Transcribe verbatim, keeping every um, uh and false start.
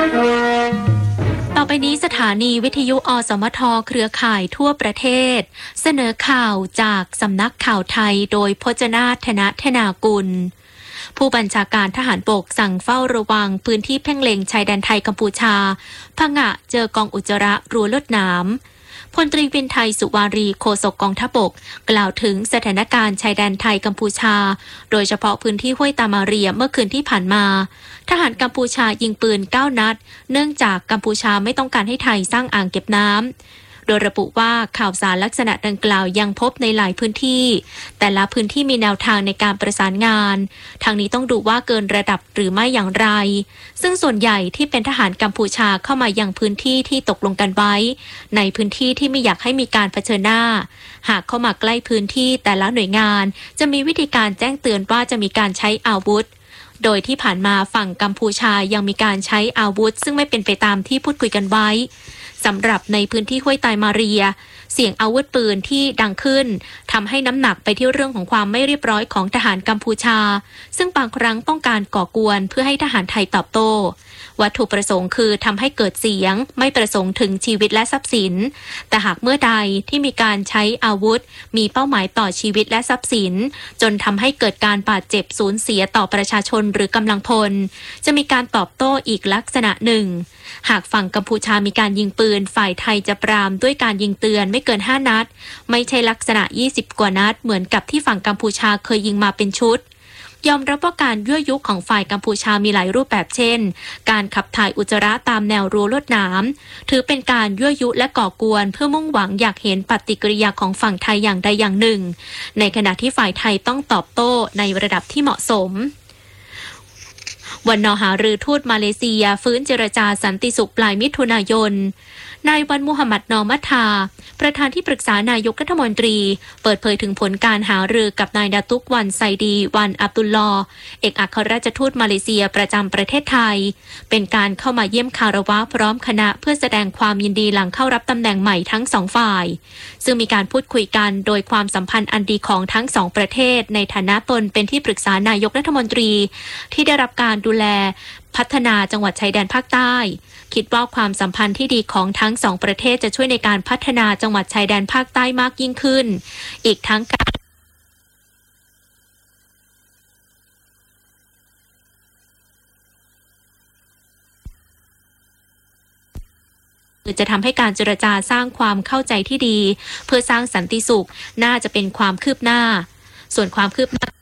ต่อไปนี้สถานีวิทยุอสมทเครือข่ายทั่วประเทศเสนอข่าวจากสำนักข่าวไทยโดยพจนาถนธนากุลผู้บัญชาการทหารบกสั่งเฝ้าระวังพื้นที่เพ่งเล็งชายแดนไทยกัมพูชาผงะเจอกองอุจจาระรัวลวดหนามพลตรีวินไทยสุวารีโฆษกกองทัพบกกล่าวถึงสถานการณ์ชายแดนไทยกัมพูชาโดยเฉพาะพื้นที่ห้วยตามาเรียเมื่อคืนที่ผ่านมาทหารกัมพูชายิงปืนเก้านัดเนื่องจากกัมพูชาไม่ต้องการให้ไทยสร้างอ่างเก็บน้ำโดยระบุว่าข่าวสารลักษณะดังกล่าวยังพบในหลายพื้นที่แต่ละพื้นที่มีแนวทางในการประสานงานทางนี้ต้องดูว่าเกินระดับหรือไม่อย่างไรซึ่งส่วนใหญ่ที่เป็นทหารกัมพูชาเข้ามายังพื้นที่ที่ตกลงกันไว้ในพื้นที่ที่ไม่อยากให้มีการเผชิญหน้าหากเข้ามาใกล้พื้นที่แต่ละหน่วยงานจะมีวิธีการแจ้งเตือนว่าจะมีการใช้อาวุธโดยที่ผ่านมาฝั่งกัมพูชายังมีการใช้อาวุธซึ่งไม่เป็นไปตามที่พูดคุยกันไว้สำหรับในพื้นที่ห้วยตายมาเรียเสียงอาวุธปืนที่ดังขึ้นทำให้น้ำหนักไปที่เรื่องของความไม่เรียบร้อยของทหารกัมพูชาซึ่งบางครั้งต้องการก่อกวนเพื่อให้ทหารไทยตอบโต้วัตถุประสงค์คือทำให้เกิดเสียงไม่ประสงค์ถึงชีวิตและทรัพย์สินแต่หากเมื่อใดที่มีการใช้อาวุธมีเป้าหมายต่อชีวิตและทรัพย์สินจนทำให้เกิดการบาดเจ็บสูญเสียต่อประชาชนหรือกำลังพลจะมีการตอบโต้อีกลักษณะหนึ่งหากฝั่งกัมพูชามีการยิงปืนฝ่ายไทยจะปรามด้วยการยิงเตือนไม่เกินห้านัดไม่ใช่ลักษณะยี่สิบกว่านัดเหมือนกับที่ฝั่งกัมพูชาเคยยิงมาเป็นชุดยอมรับว่าการยั่วยุของฝ่ายกัมพูชามีหลายรูปแบบเช่นการขับถ่ายอุจจาระตามแนวรั้วลวดหนามถือเป็นการยั่วยุและก่อกวนเพื่อมุ่งหวังอยากเห็นปฏิกิริยาของฝั่งไทยอย่างใดอย่างหนึ่งในขณะที่ฝ่ายไทยต้องตอบโต้ในระดับที่เหมาะสมวันน.หารือทูตมาเลเซียฟื้นเจรจาสันติสุขปลายมิถุนายนนายวันมุฮัมหมัดนอมัทธาประธานที่ปรึกษานายกรัฐมนตรีเปิดเผยถึงผลการหารือกับนายดาตุกวันไซดีวันอับดุลลอห์เอกอัครราชทูตมาเลเซียประจำประเทศไทยเป็นการเข้ามาเยี่ยมคารวะพร้อมคณะเพื่อแสดงความยินดีหลังเข้ารับตำแหน่งใหม่ทั้งสองฝ่ายซึ่งมีการพูดคุยกันโดยความสัมพันธ์อันดีของทั้งสองประเทศในฐานะตนเป็นที่ปรึกษานายกรัฐมนตรีที่ได้รับการดูแลพัฒนาจังหวัดชายแดนภาคใต้คิดว่าความสัมพันธ์ที่ดีของทั้งสองประเทศจะช่วยในการพัฒนาจังหวัดชายแดนภาคใต้มากยิ่งขึ้นอีกทั้งการจะทำให้การเจรจาสร้างความเข้าใจที่ดีเพื่อสร้างสันติสุขน่าจะเป็นความคืบหน้าส่วนความคืบหน้า